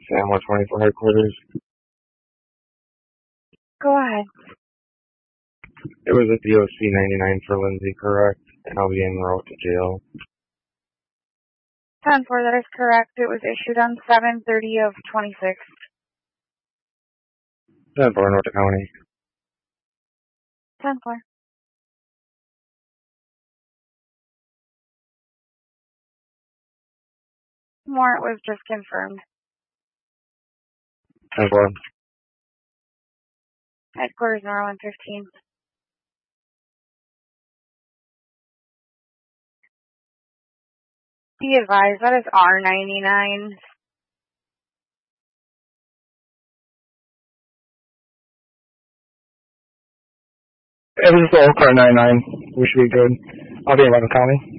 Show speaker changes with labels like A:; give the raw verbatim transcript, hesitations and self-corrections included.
A: Sam one twenty-four headquarters.
B: Go ahead.
A: It was a D O C ninety-nine for Lindsay, correct? And I'll be en route to jail.
B: ten four, that is correct. It was issued on seven thirty of twenty-six.
A: ten four, North County.
B: ten four. Warrant was just confirmed.
A: ten four.
B: Headquarters Norland fifteen. Be advised, that is R ninety-nine.
C: It was just the old car ninety-nine. We should be good. I'll be in Rockland County.